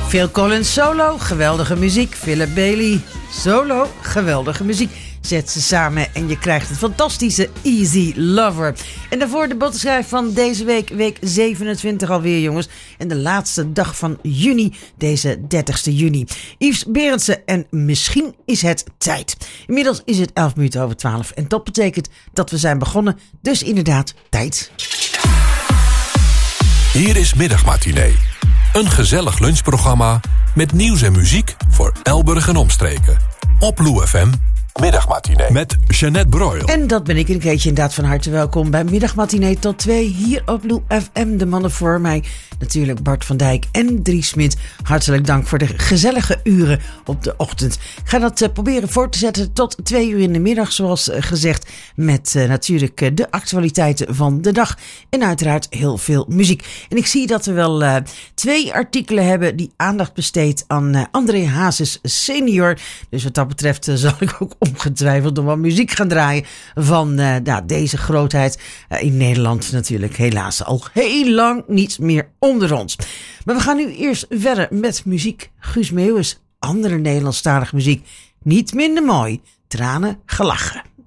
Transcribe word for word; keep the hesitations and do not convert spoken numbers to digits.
Phil Collins solo, geweldige muziek. Philip Bailey solo, geweldige muziek. Zet ze samen en je krijgt het fantastische Easy Lover. En daarvoor de boterschijf van deze week, week zevenentwintig alweer, jongens. En de laatste dag van juni, deze dertigste juni. Yves Berendsen en Misschien is het tijd. Inmiddels is het elf minuten over twaalf. En dat betekent dat we zijn begonnen. Dus inderdaad, tijd. Hier is Middagmatinee. Een gezellig lunchprogramma met nieuws en muziek voor Elburg en omstreken. Op Lou F M. Middagmatinee met Jeanette Broil. En dat ben ik een keertje inderdaad van harte welkom bij Middagmatinee tot twee hier op Lou F M. De mannen voor mij, natuurlijk Bart van Dijk en Dries Smit. Hartelijk dank voor de gezellige uren op de ochtend. Ik ga dat uh, proberen voor te zetten tot twee uur in de middag, zoals uh, gezegd. Met uh, natuurlijk uh, de actualiteiten van de dag. En uiteraard heel veel muziek. En ik zie dat we wel uh, twee artikelen hebben die aandacht besteedt aan uh, André Hazes senior. Dus wat dat betreft uh, zal ik ook ongetwijfeld nog wat muziek gaan draaien van uh, nou, deze grootheid uh, in Nederland natuurlijk helaas al heel lang niet meer onder ons. Maar we gaan nu eerst verder met muziek. Guus Meeuwis, andere Nederlandstalige muziek. Niet minder mooi. Tranen gelachen.